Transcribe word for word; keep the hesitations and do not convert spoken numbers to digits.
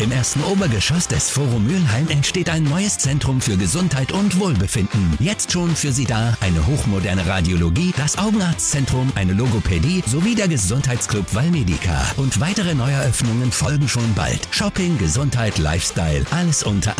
Im ersten Obergeschoss des Forum Mülheim entsteht ein neues Zentrum für Gesundheit und Wohlbefinden. Jetzt schon für Sie da eine hochmoderne Radiologie, das Augenarztzentrum, eine Logopädie sowie der Gesundheitsclub Valmedica. Und weitere Neueröffnungen folgen schon bald. Shopping, Gesundheit, Lifestyle, alles unter